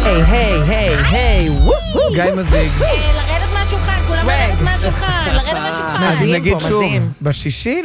היי, גיא מזיג. לרדת מהשולחן, כולם לרדת מהשולחן, לרדת מהשולחן. אז נגיד שוב, בשישי,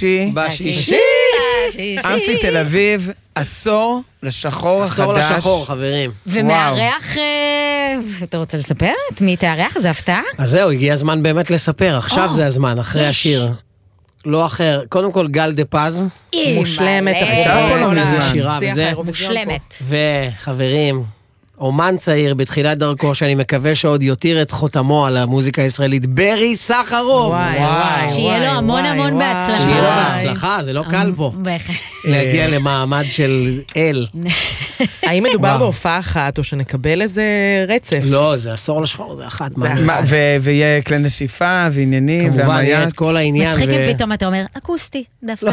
אמפי תל אביב, עשור לשחור החדש. עשור לשחור, חברים. ומארח, אתה רוצה לספר? את מי תארח? זה הפתעה? אז זהו, הגיע הזמן באמת לספר, עכשיו זה הזמן, אחרי השיר. לא אחר, קודם כל גל דה פז. מושלמת. איזה שירה וזה. מושלמת. וחברים, אומן צעיר בתחילת דרכו, שאני מקווה שעוד יותיר את חותמו על המוזיקה הישראלית, ברי סחרוף. שיהיה לו המון בהצלחה. שיהיה לו בהצלחה, זה לא קל פה. להגיע למעמד של אל. האם מדובר בהופעה אחת, או שנקבל איזה רצף? לא, זה עשור לשחור, זה אחת. ויהיה כלי נשיפה ועניינים. כמובן, יהיה את כל העניין. מצחיק אם פתאום אתה אומר, אקוסטי, דווקא.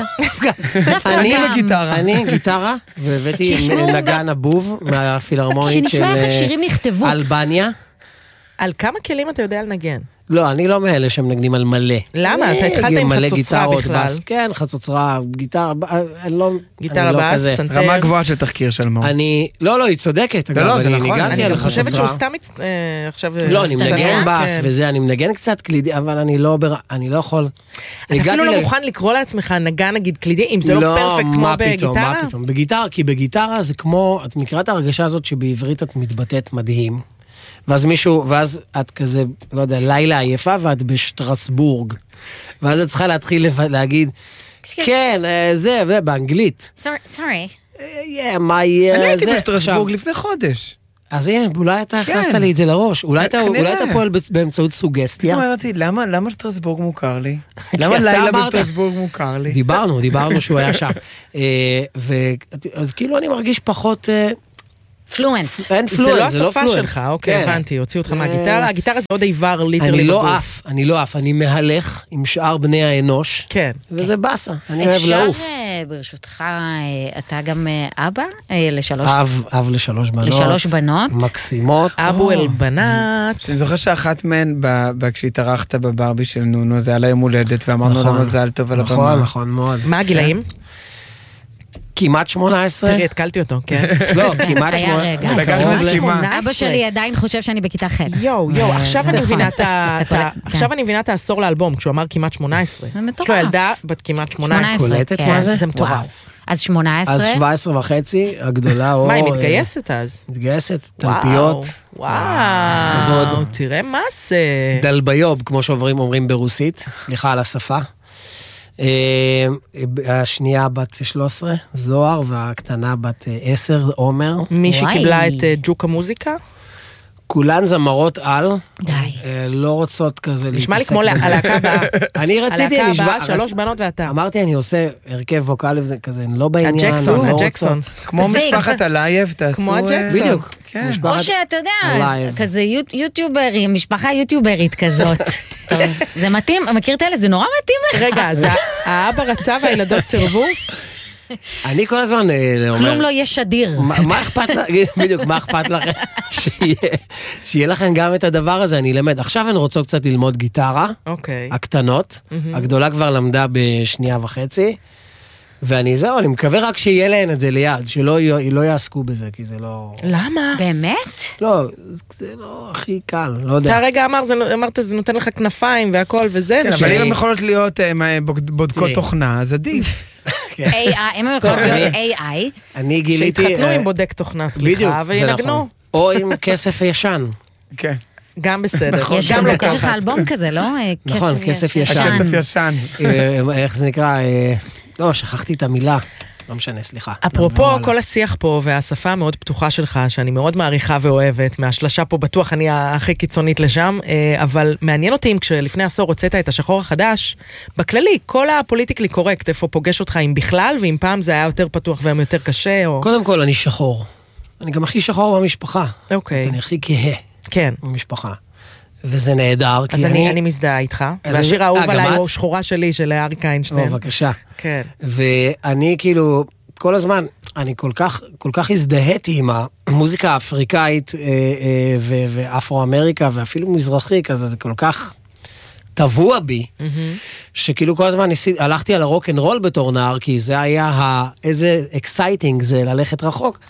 אני גיטרה, והבאתי נגן הבוב מהפילהרמונית של אלבניה. על כמה כלים אתה יודע לנגן? לא, אני לא מאלה שמנגנים על מלא. למה? אתה התחלת עם חצוצרה בכלל. כן, חצוצרה, גיטרה, גיטרה בס, פסנתר. רמה גבוהה של תחקיר של מור. לא, היא צודקת. לא, זה נכון. אני חושבת שהוא סתם עכשיו... לא, אני מנגן בס וזה, אני מנגן קצת קלידי, אבל אני לא יכול. אתה אפילו לא מוכן לקרוא לעצמך נגן, נגיד, קלידי, אם זה לא פרפקט כמו בגיטרה? מה פתאום? בגיטרה, כי בגיטרה זה כמו, את מכירה את ההרגשה הזאת שבעברית את מתבטאת מדהים. ואז את כזה, לא יודע, לילה עייפה, ואת בשטרסבורג. ואז את צריכה להתחיל להגיד, כן, זה, באנגלית. Sorry. מה יהיה זה? אני הייתי בשטרסבורג לפני חודש. אז הנה, אולי אתה הכנסת לי את זה לראש. אולי אתה פועל באמצעות סוגסטיה. אמרתי, למה שטרסבורג מוכר לי? למה לילה בשטרסבורג מוכר לי? דיברנו שהוא היה שם. אז כאילו אני מרגיש פחות... פלואנט. זה לא השפה שלך, אוקיי, הבנתי, הוציאו אותך מהגיטרה, הגיטרה זה עוד איבר ליטרלי בגוף. אני לא אף, אני מהלך עם שאר בני האנוש, וזה בסה, אני אוהב לעוף. אפשר ברשותך, אתה גם אבא אב לשלוש בנות. לשלוש בנות. מקסימות. אבו אל בנת. אני זוכר שאחת מהן, כשהתארחת בברבי של נונו, זה היה לה יום הולדת, ואמרנו לה מזל טוב על הבמה. נכון מאוד. מה הגילאים? כמעט 18. תראי, התקלתי אותו, כן. לא, כמעט 18. אבא שלי עדיין חושב שאני בכיתה ח'. עכשיו אני מבינה את העשור לאלבום, כשהוא אמר כמעט 18. זה מטורף. יש לו ילדה בת כמעט 18. קולטת מה זה? זה מטורף. אז 18. אז 17 וחצי, הגדולה. מה, היא מתגייסת אז? מתגייסת, תלפיות. וואו, תראה מה זה. דלביוב, כמו שאומרים ברוסית, סליחה על השפה. השנייה בת 13, זוהר, והקטנה בת 10, עומר. מי שקיבלה את ג'וק המוזיקה? כולן זמרות על. די. לא רוצות כזה. נשמע לי כמו הלהקה הבאה. אני רציתי, הלהקה הבאה, 3 בנות ואתה. אמרתי, אני עושה הרכב ווקאלי וזה כזה, לא בעניין, הג'קסון. כמו משפחת אלייב, תעשו... כמו הג'קסון. בדיוק. או שאתה יודע, כזה יוטיוברים, משפחה יוטיוברית כזאת. זה מתאים, מכיר את אלה? זה נורא מתאים לך. רגע, אז האבא רצה והילדות סירבו? אני כל הזמן אומר... כלום לא יהיה שדיר. מה אכפת לך? בדיוק, מה אכפת לכם? שיהיה לכם גם את הדבר הזה, אני אלמד. עכשיו אני רוצה קצת ללמוד גיטרה. הקטנות. הגדולה כבר למדה בשנייה וחצי. ואני מקווה רק שיהיה להן את זה ליד, שלא יעסקו בזה, כי זה לא... למה? באמת? לא, זה לא הכי קל, לא יודע. אתה הרגע אמרת, זה נותן לך כנפיים והכל וזה. כן, אבל אם הן יכולות להיות בודקות תוכנה, אז עדיף. אם הן יכולות להיות AI. אני גיליתי... שהתחתנו עם בודק תוכנה, סליחה, וינגנו. או עם כסף ישן. כן. גם בסדר. יש לך אלבום כזה, לא? נכון, כסף ישן. כסף ישן. איך זה נקרא... לא, שכחתי את המילה. לא משנה, סליחה. אפרופו כל השיח פה והשפה המאוד פתוחה שלך, שאני מאוד מעריכה ואוהבת, מהשלשה פה בטוח אני הכי קיצונית לשם, אבל מעניין אותי אם כשלפני עשור הוצאת את השחור החדש, בכללי, כל הפוליטיקלי קורקט, איפה פוגש אותך, אם בכלל, ואם פעם זה היה יותר פתוח ויותר קשה, או... קודם כל, אני שחור. אני גם הכי שחור במשפחה. אוקיי. אני הכי כהה. כן. במשפחה. וזה נהדר. אז אני מזדהה איתך. והשיר האהוב עליי הוא שחורה שלי, של אריק איינשטיין. בבקשה. כן. ואני כאילו, כל הזמן, אני כל כך הזדהיתי עם המוזיקה האפריקאית ואפרו-אמריקה, ואפילו מזרחי כזה, זה כל כך טבוע בי, שכאילו כל הזמן הלכתי על הרוק אנד רול בתור נער, כי זה היה איזה אקסייטינג זה ללכת רחוק,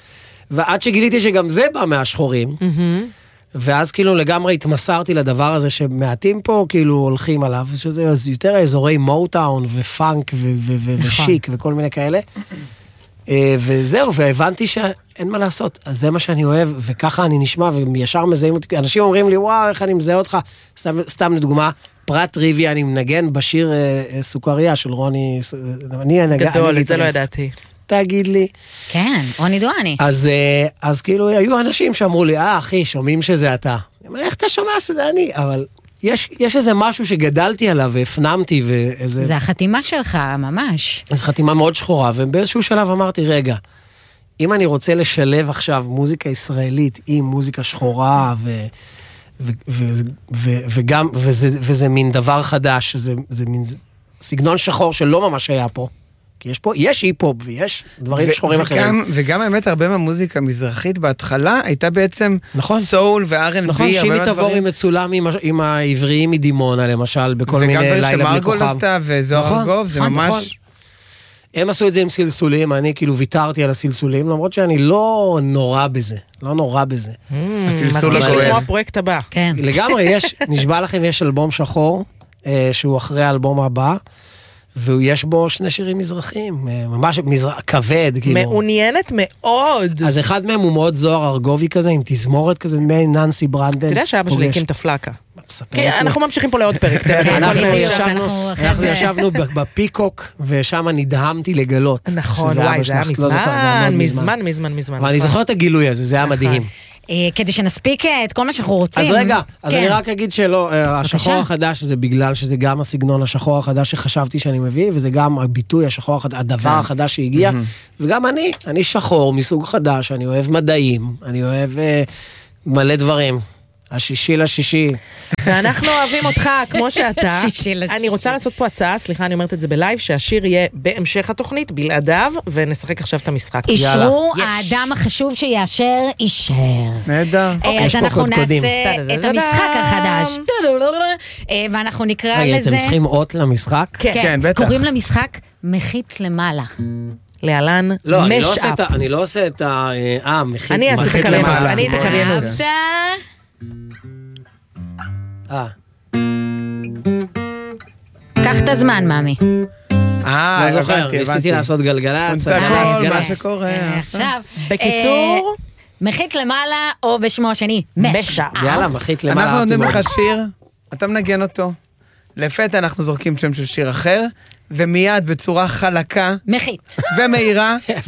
ועד שגיליתי שגם זה בא מהשחורים, ואז כאילו לגמרי התמסרתי לדבר הזה שמעטים פה כאילו הולכים עליו, שזה יותר אזורי מוטאון ופאנק ושיק וכל מיני כאלה. וזהו, והבנתי שאין מה לעשות, אז זה מה שאני אוהב, וככה אני נשמע, וישר מזהים אותי, אנשים אומרים לי, וואו, איך אני מזהה אותך, סתם לדוגמה, פרט טריוויה, אני מנגן בשיר סוכריה של רוני, גדול, את זה לא ידעתי. תגיד לי. כן, רוני דואני. אז כאילו, היו אנשים שאמרו לי, אחי, שומעים שזה אתה. אני אומר, איך אתה שומע שזה אני? אבל יש איזה משהו שגדלתי עליו והפנמתי ואיזה... זה החתימה שלך, ממש. זו חתימה מאוד שחורה, ובאיזשהו שלב אמרתי, רגע, אם אני רוצה לשלב עכשיו מוזיקה ישראלית עם מוזיקה שחורה, וגם, וזה מין דבר חדש, זה מין סגנון שחור שלא ממש היה פה, כי יש היפ-הופ ויש דברים שחורים אחרים. וגם האמת, הרבה מהמוזיקה מזרחית בהתחלה הייתה בעצם סול ו-R&B. נכון, שימי תבורי מצולם עם העבריים מדימונה, למשל, בכל מיני לילה בלי כוכב. וגם שמרגול עשתה וזוהר ארגוב, זה ממש... הם עשו את זה עם סלסולים, אני כאילו ויתרתי על הסלסולים, למרות שאני לא נורא בזה. הסלסול הגואל. כמו הפרויקט הבא. לגמרי, נשבע לכם, יש אלבום שחור, שהוא אחרי האלבום הבא, ויש בו 2 שירים מזרחיים, ממש כבד, כאילו. מעוניינת מאוד. אז אחד מהם הוא מאוד זוהר ארגובי כזה, עם תזמורת כזה, ננסי ברנדנס. אתה יודע שאבא שלי הקים את הפלקה. אנחנו ממשיכים פה לעוד פרק. אנחנו ישבנו בפיקוק, ושם נדהמתי לגלות. נכון, וואי, זה היה מזמן. אבל אני זוכר את הגילוי הזה, זה היה מדהים. כדי שנספיק את כל מה שאנחנו רוצים. אז רגע, אז אני רק אגיד שלא, השחור החדש זה בגלל שזה גם הסגנון השחור החדש שחשבתי שאני מביא, וזה גם הביטוי השחור החדש, הדבר החדש שהגיע, וגם אני שחור מסוג חדש, אני אוהב מדעים, אני אוהב מלא דברים. 6/6. ואנחנו אוהבים אותך כמו שאתה. אני רוצה לעשות פה הצעה, סליחה, אני אומרת את זה בלייב, שהשיר יהיה בהמשך התוכנית, בלעדיו, ונשחק עכשיו את המשחק. אישרו, האדם החשוב שיאשר, אישר. נהדר. אז אנחנו נעשה את המשחק החדש. ואנחנו נקרא לזה... רגע, אתם צריכים אות למשחק? כן, בטח. קוראים למשחק מחית למעלה. להלן משאפ. אני לא עושה את מחית. אני אעשה את הקריינות, אני את הקריינות. קח את הזמן, מאמי. לא זוכר, ניסיתי לעשות גלגלצ. מה שקורה. עכשיו, בקיצור, מחית למעלה, או בשמו השני, משאפ. יאללה, מחית למעלה. אנחנו נותנים לך שיר, אתה מנגן אותו. לפתע אנחנו זורקים שם של שיר אחר, ומיד בצורה חלקה. מחית. ומהירה.